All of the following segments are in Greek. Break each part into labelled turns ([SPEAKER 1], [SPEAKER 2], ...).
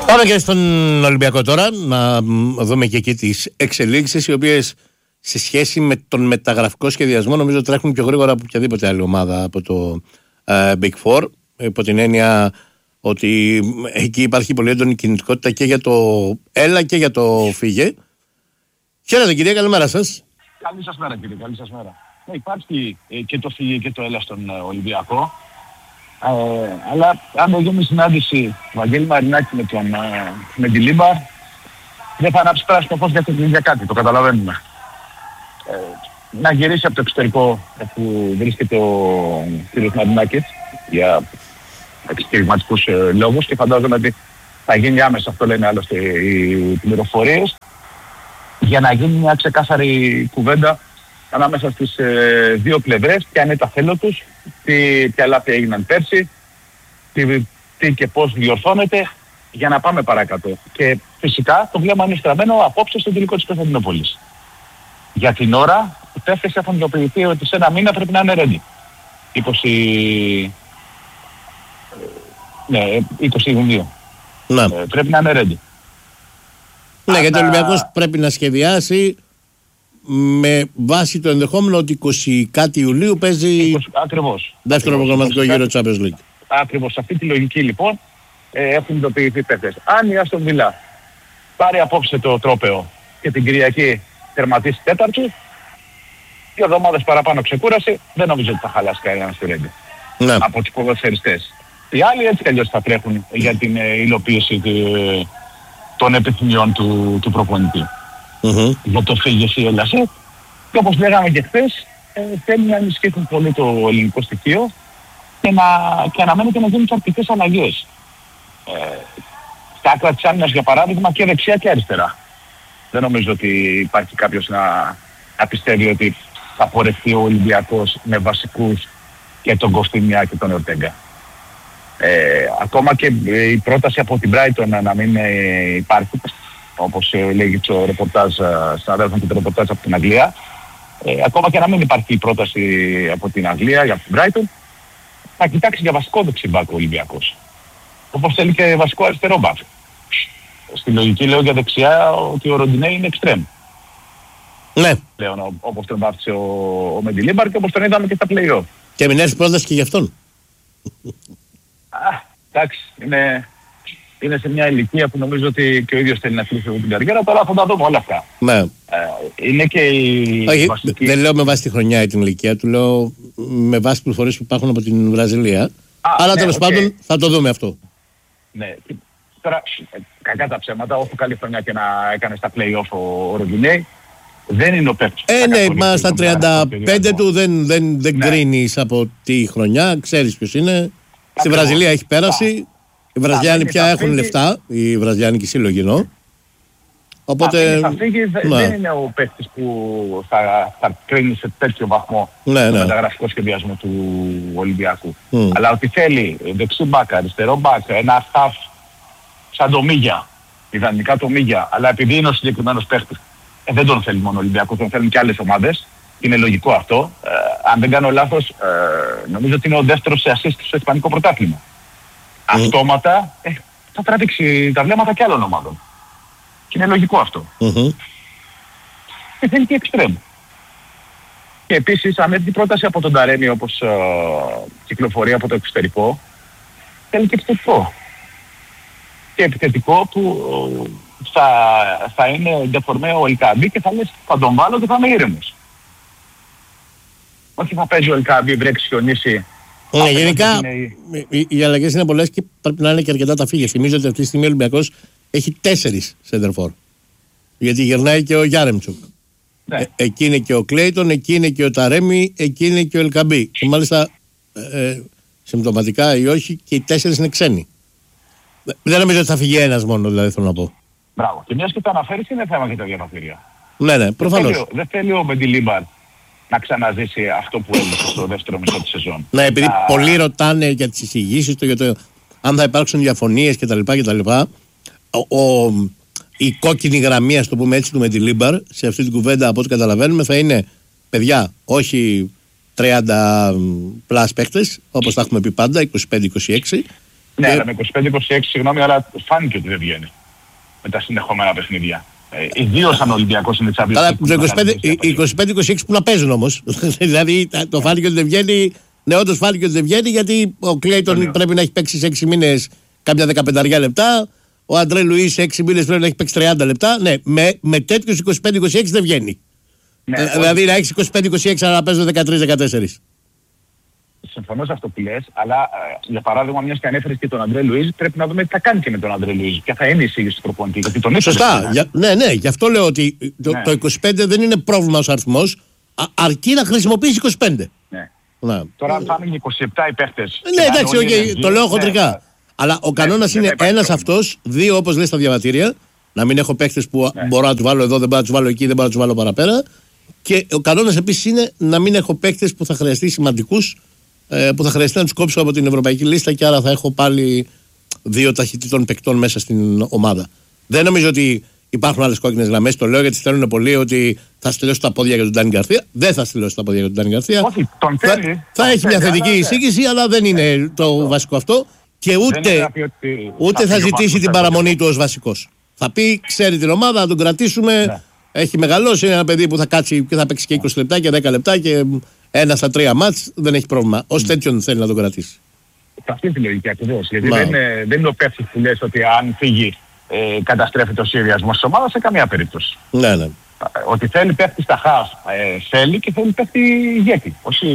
[SPEAKER 1] Πάμε και στον Ολυμπιακό τώρα, να δούμε και εκεί τις εξελίξεις, οι οποίες σε σχέση με τον μεταγραφικό σχεδιασμό νομίζω τρέχουν πιο γρήγορα από οποιαδήποτε άλλη ομάδα από το Big Four, υπό την έννοια ότι εκεί υπάρχει πολύ έντονη κινητικότητα και για το έλα και για το φύγε. Χαίρετε κυρία, καλημέρα σας.
[SPEAKER 2] Καλή σας μέρα κύριε, καλή σας μέρα. Υπάρχει και το φύγε και το έλα στον Ολυμπιακό. Αλλά αν δεν γίνει συνάντηση Βαγγέλη Μαρινάκη με τη Λίμπαρ, δεν θα ανάψει πράσινο φως για κάτι, το καταλαβαίνουμε. Να γυρίσει από το εξωτερικό που βρίσκεται ο κ. Μαρινάκης για επιχειρηματικούς λόγους και φαντάζομαι ότι θα γίνει άμεσα, αυτό λένε άλλωστε οι πληροφορίες, για να γίνει μια ξεκάθαρη κουβέντα ανάμεσα στις δύο πλευρές, ποια είναι τα θέλω τους, ποια λάθη έγιναν πέρσι, τι και πώς διορθώνεται, για να πάμε παρακάτω. Και φυσικά το βλέμμα είναι στραμμένο απόψε στο τελικό της Κωνσταντινούπολης. Για την ώρα, οι παίκτες έχουν ειδοποιηθεί ότι σε ένα μήνα πρέπει να είναι ready. 20 Ιουνίου. Πρέπει να είναι ready.
[SPEAKER 1] Ναι, γιατί ο Ολυμπιακός πρέπει να σχεδιάσει με βάση το ενδεχόμενο ότι 20 κάτι Ιουλίου παίζει δεύτερο προγραμματικό γύρο της Champions League.
[SPEAKER 2] Ακριβώς. Σε αυτή τη λογική λοιπόν έχουν ειδοποιηθεί παίκτες. Αν η Άστον Βίλα πάρει απόψε το τρόπαιο και την Κυριακή τερματίσει τέταρτη, 2 εβδομάδες παραπάνω ξεκούραση, δεν νομίζω ότι θα χαλάσει κανένα στη Ρέντι.
[SPEAKER 1] Ναι.
[SPEAKER 2] Από τους ποδοσφαιριστές. Οι άλλοι έτσι κι αλλιώς θα τρέχουν για την υλοποίηση των επιθυμιών του προπονητή. Για το φύγες ή έλασε. Και όπως λέγαμε και χθες, θέλει να ενισχύσουν πολύ το ελληνικό στοιχείο και αναμένεται να γίνουν και αρκετές αλλαγές. Στα άκρα της άμυνας για παράδειγμα και δεξιά και αριστερά. Δεν νομίζω ότι υπάρχει κάποιος να πιστεύει ότι θα πορευτεί ο Ολυμπιακός με βασικούς και τον Κωστινιά και τον Ορτέγκα. Ακόμα και η πρόταση από την Brighton να μην υπάρχει, όπως λέγει το ρεπορτάζ, συναδέλφων και το ρεπορτάζ από την Αγγλία, ακόμα και να μην υπάρχει η πρόταση από την Αγγλία για την Brighton, θα κοιτάξει για βασικό δεξιμπάκ ο Ολυμπιακός. Όπως θέλει και βασικό αριστερό μπακ. Στη λογική λέω για δεξιά ότι ο Ροντινέ είναι εξτρέμ.
[SPEAKER 1] Ναι.
[SPEAKER 2] Πλέον όπως τον βάφτισε ο Μεντιλίμπαρ και όπως τον είδαμε και στα play-off.
[SPEAKER 1] Και μην έρθει πρόταση και γι' αυτόν.
[SPEAKER 2] Εντάξει, είναι σε μια ηλικία που νομίζω ότι και ο ίδιος θέλει να κλείσει την καριέρα, τώρα θα τα δούμε όλα αυτά.
[SPEAKER 1] Ναι.
[SPEAKER 2] Είναι και η
[SPEAKER 1] βασική... Δεν λέω με βάση τη χρονιά ή την ηλικία του, λέω με βάση πληροφορίες που υπάρχουν από την Βραζιλία. Αλλά τέλος πάντων θα το δούμε αυτό.
[SPEAKER 2] Ναι. Τώρα, κακά τα ψέματα, όσο καλή χρονιά και να έκανε στα play-off ο Ροντινέι, δεν είναι ο παίκτης.
[SPEAKER 1] Ναι, μα στα 35 του δεν κρίνεις από τη χρονιά, ξέρεις ποιος είναι. Στη Βραζιλία έχει πέρασει. Οι Βραζιλιάνοι πια έχουν λεφτά, οι Βραζιλιάνικοι σύλλογοι εννοώ. Οπότε.
[SPEAKER 2] Θα φύγει, δεν είναι ο παίκτης που θα κρίνει σε τέτοιο βαθμό το μεταγραφικό σχεδιασμό του Ολυμπιακού. Αλλά ότι θέλει δεξί μπακ, αριστερό μπακ, ένα χαφ σαν το Μίγια, ιδανικά το Μίγια, αλλά επειδή είναι ο συγκεκριμένος παίκτης, δεν τον θέλει μόνο ο Ολυμπιακός, τον θέλουν και άλλες ομάδες. Είναι λογικό αυτό. Αν δεν κάνω λάθος, νομίζω ότι είναι ο δεύτερος σε assist στο Ισπανικό πρωτάθλημα. Αυτόματα θα τραβήξει τα βλέμματα και άλλων ομάδων. Και είναι λογικό αυτό. Και θέλει και εξτρέμ. Και επίσης, αν έρθει πρόταση από τον Ταρέμι, όπως κυκλοφορεί από το εξωτερικό, θέλει και επιθετικό. Και επιθετικό που θα είναι ντεφορμέ ο Ελκαμπή και θα λες, θα τον βάλω και θα είμαι ήρεμος. Όχι θα παίζει ο Ελκαμπή, βρέξει, χιονίσει.
[SPEAKER 1] Γενικά οι αλλαγές είναι πολλές και πρέπει να είναι και αρκετά τα φύγε. Θυμίζω ότι αυτή τη στιγμή ο Ολυμπιακός έχει 4 σέντερφορ. Γιατί γυρνάει και ο Γιάρεμτσουκ. Ναι. Εκεί είναι και ο Κλέιτον, εκεί είναι και ο Ταρέμι, εκεί είναι και ο Ελκαμπή. Και μάλιστα συμπτωματικά ή όχι και οι 4 είναι ξένοι. Δεν νομίζω ότι θα φύγει ένας μόνο, δηλαδή θέλω να πω.
[SPEAKER 2] Μπράβο. Και μιας και το αναφέρεις είναι θέμα για τα διαβατήρια.
[SPEAKER 1] Ναι, προφανώς.
[SPEAKER 2] Δεν θέλει ο Μεντιλίμπαρ να ξαναζήσει αυτό που έζησε στο δεύτερο μισό της σεζόν.
[SPEAKER 1] Ναι, επειδή πολλοί ρωτάνε για τις εισηγήσεις του, για το αν θα υπάρξουν διαφωνίες κτλ. Η κόκκινη γραμμή, ας το πούμε έτσι, του Μεντιλίμπαρ σε αυτή την κουβέντα, από ό,τι καταλαβαίνουμε, θα είναι παιδιά, όχι 30 πλάς παίκτες, όπως τα έχουμε πει πάντα, 25-26,
[SPEAKER 2] Ναι, αλλά με 25-26, συγγνώμη, αλλά φάνηκε ότι δεν βγαίνει με τα συνεχόμενα παιχνίδια. Ιδίως αν ο Ολυμπιακός είναι Champions League.
[SPEAKER 1] Αλλά το 25-26 που να παίζουν όμως. Δηλαδή το φάνηκε ότι δεν βγαίνει. Ναι, όντως φάνηκε ότι δεν βγαίνει, γιατί ο Κλέιτον πρέπει να έχει παίξει σε 6 μήνες κάποια 15 λεπτά. Ο Αντρέ Λουίς σε 6 μήνες πρέπει να έχει παίξει 30 λεπτά. Ναι, με τέτοιους 25-26 δεν βγαίνει. Ναι, δηλαδή να έχεις 25-26 αλλά να παίζουν 13-14.
[SPEAKER 2] Συμφωνώ σε αυτό που λες, αλλά για παράδειγμα, μιας και ανέφερες και τον Αντρέ Λουίς, πρέπει να δούμε τι θα κάνει και με τον Αντρέ Λουίς. Ποια θα είναι η εισήγηση του προπονητή. Γιατί τον
[SPEAKER 1] σωστά. Ναι, γι' αυτό λέω ότι το 25 δεν είναι πρόβλημα ως αριθμός, αρκεί να χρησιμοποιήσει 25.
[SPEAKER 2] Ναι. Τώρα αν πάνε 27 οι παίχτες.
[SPEAKER 1] Ναι, εντάξει, το λέω χοντρικά. Αλλά ο κανόνας είναι ένας αυτός, δύο όπως λέει στα διαβατήρια, να μην έχω παίχτες που μπορώ να τους βάλω εδώ, δεν μπορώ να τους βάλω εκεί, δεν μπορώ να τους βάλω παραπέρα. Και ο κανόνας επίσης είναι να μην έχω παίχτες που θα χρειαστεί σημαντικούς, που θα χρειαστεί να τους κόψω από την ευρωπαϊκή λίστα και άρα θα έχω πάλι δύο ταχυτήτων παικτών μέσα στην ομάδα. Δεν νομίζω ότι υπάρχουν άλλες κόκκινες γραμμές. Το λέω γιατί στέλνουν πολύ ότι θα στελώσω τα πόδια για τον Ντάνι Γκαρθία. Δεν θα στελώσω τα πόδια για τον Ντάνι Γκαρθία.
[SPEAKER 2] Όχι, τον θέλει.
[SPEAKER 1] Θα έχει μια θετική εισήγηση, αλλά δεν είναι το βασικό αυτό. Και ούτε θα ζητήσει την παραμονή του ως βασικός. Θα πει, ξέρει την ομάδα, θα τον κρατήσουμε. Ναι. Έχει μεγαλώσει, είναι ένα παιδί που θα κάτσει και θα παίξει και 20 λεπτά και 10 λεπτά και 1 στα 3 μάτς. Δεν έχει πρόβλημα. Ως τέτοιον θέλει να τον κρατήσει.
[SPEAKER 2] Αυτή είναι τη λογική ακριβώς. Γιατί δεν είναι ο παίκτης που λες ότι αν φύγει καταστρέφεται ο σχεδιασμός της ομάδας σε καμία περίπτωση.
[SPEAKER 1] Ναι.
[SPEAKER 2] Ότι θέλει παίκτη στα χαφ, θέλει και θέλει παίκτη ηγέτη.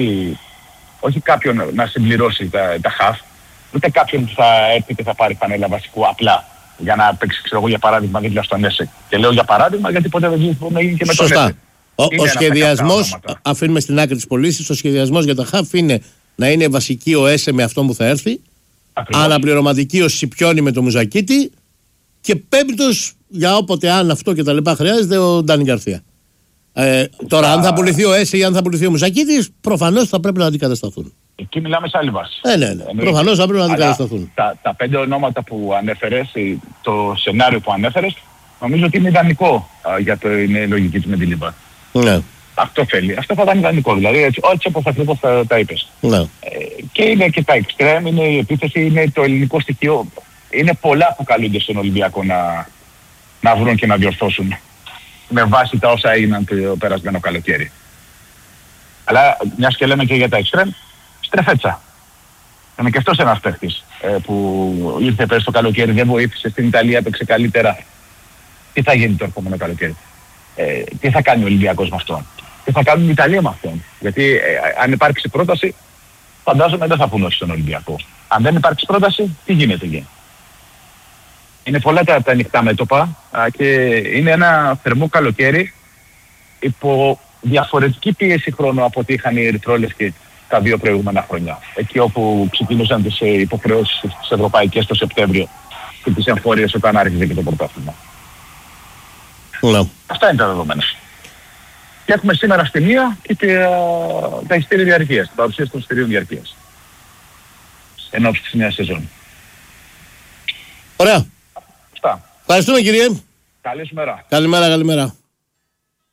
[SPEAKER 2] Όχι κάποιον να συμπληρώσει τα χαφ, ούτε κάποιον που θα έρθει και θα πάρει πανέλα βασικού απλά για να παίξει, ξέρω εγώ, για παράδειγμα δίπλα στον Έσεκ. Και λέω για παράδειγμα γιατί ποτέ δεν γίνει και με τον Έσεκ.
[SPEAKER 1] Ο σχεδιασμός, αφήνουμε στην άκρη τις πωλήσεις, ο σχεδιασμός για τα χαφ είναι να είναι βασική ο Έσε με αυτόν που θα έρθει, αναπληρωματική ο Σιπιόνι με το Μουζακίτη και πέμπτος για όποτε αν αυτό και τα λοιπά χρειάζεται ο Ντάνι Γκαρθία. Τώρα αν θα πουληθεί ο Έσε ή αν θα πουληθεί ο Μουζακίτης, προφανώς θα πρέπει να αντικατασταθούν.
[SPEAKER 2] Εκεί μιλάμε σε άλλη βάση.
[SPEAKER 1] Ναι. Προφανώς θα πρέπει να αντικατασταθούν.
[SPEAKER 2] Τα 5 ονόματα που ανέφερες, το σενάριο που ανέφερες, νομίζω ότι είναι ιδανικό για την λογική του Μεντιλίμπαρ.
[SPEAKER 1] Ναι.
[SPEAKER 2] Αυτό θέλει. Αυτό θα ήταν ιδανικό. Δηλαδή έτσι όπως ακριβώς τα είπες.
[SPEAKER 1] Ναι.
[SPEAKER 2] Και είναι και τα εξτρέμ, είναι η επίθεση, είναι το ελληνικό στοιχείο. Είναι πολλά που καλούνται στον Ολυμπιακό να βρουν και να διορθώσουν με βάση τα όσα έγιναν το περασμένο καλοκαίρι. Αλλά μιας και λέμε και για τα εξτρέμ, Στρεφέτσα. Είναι και αυτός ένας παίχτης που ήρθε πέρυσι το καλοκαίρι, δεν βοήθησε στην Ιταλία, έπαιξε καλύτερα. Τι θα γίνει το ερχόμενο καλοκαίρι? Τι θα κάνει ο Ολυμπιακός με αυτόν? Τι θα κάνουν η Ιταλία με αυτόν? Γιατί αν υπάρξει πρόταση, φαντάζομαι δεν θα πούνε όχι στον Ολυμπιακό. Αν δεν υπάρξει πρόταση, τι γίνεται εκεί? Είναι πολλά τα ανοιχτά μέτωπα και είναι ένα θερμό καλοκαίρι υπό διαφορετική πίεση χρόνου από ό,τι είχαν οι Ερυθρόλες και τα 2 προηγούμενα χρόνια. Εκεί όπου ξεκίνησαν τις υποχρεώσεις τις ευρωπαϊκές το Σεπτέμβριο και τις εμφορίες όταν άρχιζε και το πρωτάθλημα. Αυτά είναι τα δεδομένα. Και έχουμε σήμερα στη μία και τα εισιτήρια διαρκείας, την παρουσίαση των εισιτηρίων διαρκείας. Εν ώψη της νέας σεζόν.
[SPEAKER 1] Ωραία.
[SPEAKER 2] Αυτά.
[SPEAKER 1] Ευχαριστούμε κύριε.
[SPEAKER 2] Καλή σου μέρα.
[SPEAKER 1] Καλημέρα.